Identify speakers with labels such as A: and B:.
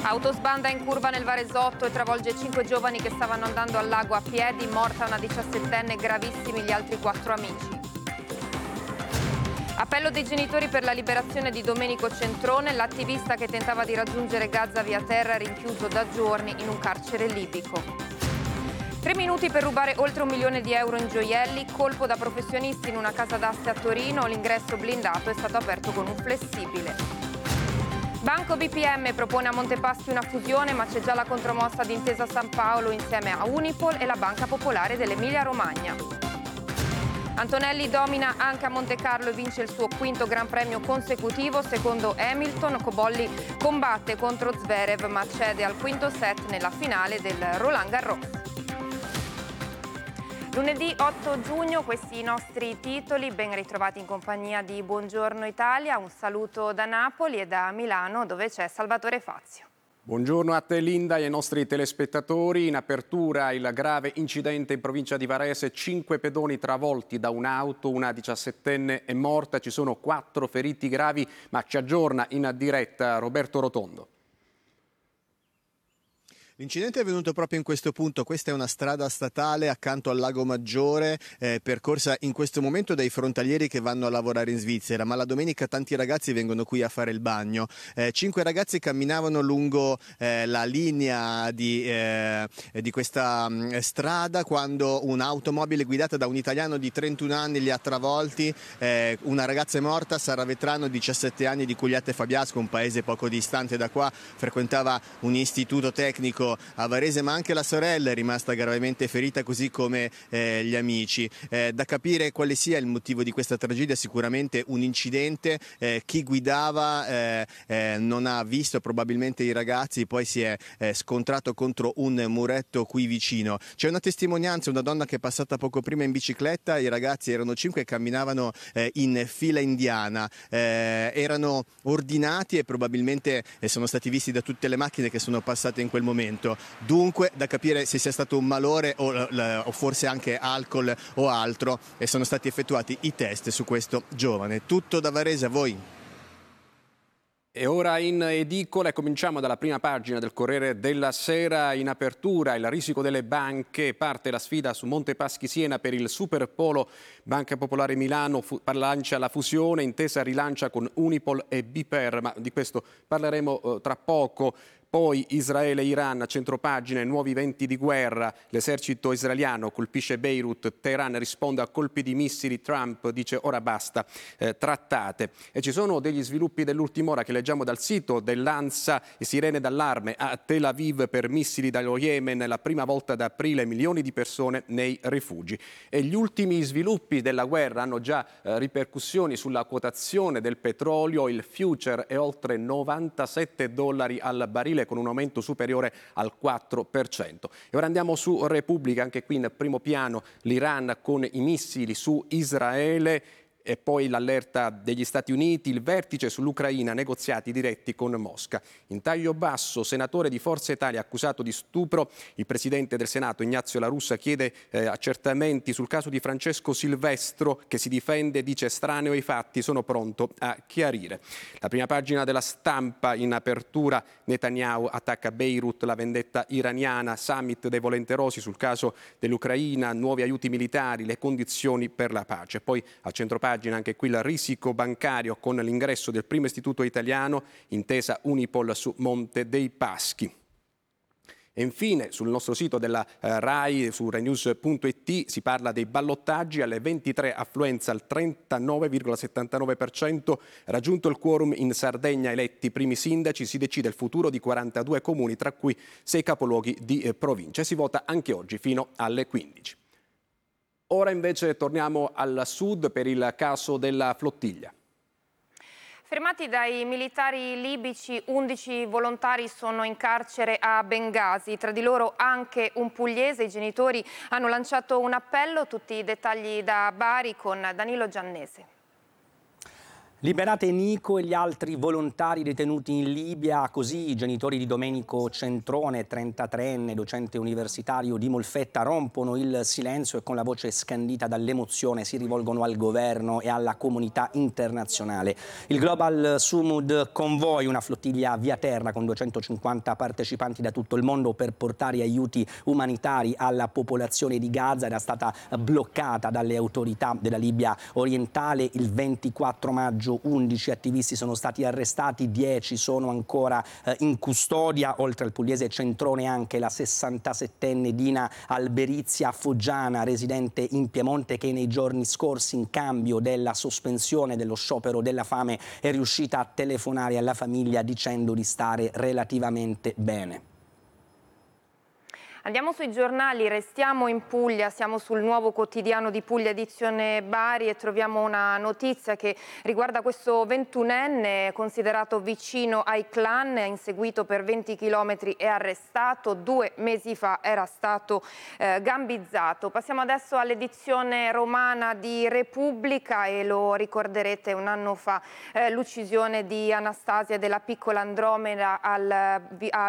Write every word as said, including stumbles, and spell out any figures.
A: Autosbanda in curva nel Varesotto e travolge cinque giovani che stavano andando al lago a piedi, morta una diciassettenne, gravissimi gli altri quattro amici. Appello dei genitori per la liberazione di Domenico Centrone, l'attivista che tentava di raggiungere Gaza via terra, rinchiuso da giorni in un carcere libico. Tre minuti per rubare oltre un milione di euro in gioielli, colpo da professionisti in una casa d'aste a Torino, l'ingresso blindato è stato aperto con un flessibile. Banco B P M propone a Montepaschi una fusione, ma c'è già la contromossa di Intesa San Paolo insieme a Unipol e la Banca Popolare dell'Emilia Romagna. Antonelli domina anche a Montecarlo e vince il suo quinto Gran Premio consecutivo. Secondo Hamilton, Cobolli combatte contro Zverev ma cede al quinto set nella finale del Roland Garros. Lunedì otto giugno, questi i nostri titoli, ben ritrovati in compagnia di Buongiorno Italia. Un saluto da Napoli e da Milano dove c'è Salvatore Fazio.
B: Buongiorno a te Linda e ai nostri telespettatori. In apertura il grave incidente in provincia di Varese, cinque pedoni travolti da un'auto, una diciassettenne è morta, ci sono quattro feriti gravi, ma ci aggiorna in diretta Roberto Rotondo.
C: L'incidente è avvenuto proprio in questo punto. Questa è una strada statale accanto al Lago Maggiore, eh, percorsa in questo momento dai frontalieri che vanno a lavorare in Svizzera, ma la domenica tanti ragazzi vengono qui a fare il bagno. Eh, cinque ragazzi camminavano lungo eh, la linea di, eh, di questa mh, strada quando un'automobile guidata da un italiano di trentuno anni li ha travolti. Eh, una ragazza è morta, Sara Vetrano, diciassette anni, di Cugliate Fabiasco, un paese poco distante da qua, frequentava un istituto tecnico a Varese, ma anche la sorella è rimasta gravemente ferita, così come eh, gli amici. Eh, da capire quale sia il motivo di questa tragedia, sicuramente un incidente. Eh, chi guidava eh, eh, non ha visto probabilmente i ragazzi, poi si è eh, scontrato contro un muretto qui vicino. C'è una testimonianza, una donna che è passata poco prima in bicicletta, i ragazzi erano cinque e camminavano eh, in fila indiana, eh, erano ordinati e probabilmente eh, sono stati visti da tutte le macchine che sono passate in quel momento. Dunque da capire se sia stato un malore o, o forse anche alcol o altro, e sono stati effettuati i test su questo giovane. Tutto da Varese, a voi.
B: E ora in edicola, e cominciamo dalla prima pagina del Corriere della Sera. In apertura il risico delle banche, parte la sfida su Montepaschi Siena per il Superpolo. Banca Popolare Milano fu- lancia la fusione, Intesa rilancia con Unipol e B P R, ma di questo parleremo eh, tra poco. Poi Israele e Iran, a centropagina, nuovi venti di guerra, l'esercito israeliano colpisce Beirut, Teheran risponde a colpi di missili, Trump dice ora basta, eh, trattate. E ci sono degli sviluppi dell'ultima ora che leggiamo dal sito dell'ANSA, sirene d'allarme a Tel Aviv per missili dallo Yemen, la prima volta da aprile milioni di persone nei rifugi. E gli ultimi sviluppi della guerra hanno già eh, ripercussioni sulla quotazione del petrolio, il future è oltre novantasette dollari al barile, con un aumento superiore al quattro per cento. E ora andiamo su Repubblica, anche qui in primo piano l'Iran con i missili su Israele. E poi l'allerta degli Stati Uniti, il vertice sull'Ucraina, negoziati diretti con Mosca. In taglio basso, senatore di Forza Italia accusato di stupro, il presidente del Senato Ignazio La Russa chiede eh, accertamenti sul caso di Francesco Silvestro, che si difende, dice estraneo ai fatti, sono pronto a chiarire. La prima pagina della Stampa, in apertura, Netanyahu attacca Beirut, la vendetta iraniana, summit dei volenterosi sul caso dell'Ucraina, nuovi aiuti militari, le condizioni per la pace. Poi a centropagina anche qui il risico bancario con l'ingresso del primo istituto italiano, intesa Unipol su Monte dei Paschi. E infine sul nostro sito della eh, RAI, su rai news punto it, si parla dei ballottaggi. Alle ventitré affluenza al trentanove virgola settantanove per cento, raggiunto il quorum in Sardegna, eletti primi sindaci, si decide il futuro di quarantadue comuni, tra cui sei capoluoghi di eh, provincia. Si vota anche oggi fino alle quindici. Ora invece torniamo al sud per il caso della flottiglia.
A: Fermati dai militari libici, undici volontari sono in carcere a Bengasi, tra di loro anche un pugliese. I genitori hanno lanciato un appello, tutti i dettagli da Bari con Danilo Giannese.
D: Liberate Nico e gli altri volontari detenuti in Libia, così i genitori di Domenico Centrone, trentatreenne, docente universitario di Molfetta, rompono il silenzio e con la voce scandita dall'emozione si rivolgono al governo e alla comunità internazionale. Il Global Sumud Convoy, una flottiglia via terra con duecentocinquanta partecipanti da tutto il mondo per portare aiuti umanitari alla popolazione di Gaza, era stata bloccata dalle autorità della Libia orientale il ventiquattro maggio. undici attivisti sono stati arrestati, dieci sono ancora eh, in custodia, oltre al pugliese Centrone anche la sessantasettenne Dina Alberizia Foggiana, residente in Piemonte, che nei giorni scorsi, in cambio della sospensione dello sciopero della fame, è riuscita a telefonare alla famiglia dicendo di stare relativamente bene.
A: Andiamo sui giornali, restiamo in Puglia, siamo sul Nuovo Quotidiano di Puglia edizione Bari e troviamo una notizia che riguarda questo ventunenne considerato vicino ai clan, inseguito per venti chilometri e arrestato, due mesi fa era stato eh, gambizzato. Passiamo adesso all'edizione romana di Repubblica e lo ricorderete un anno fa, eh, l'uccisione di Anastasia, della piccola Andromeda al, a